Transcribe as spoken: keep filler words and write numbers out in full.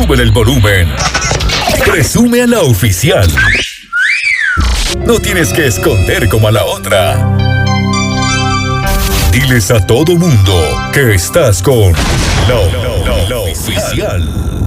Sube el volumen. Presume a la oficial. No tienes que esconder como a la otra. Diles a todo mundo que estás con la, la, la, la oficial.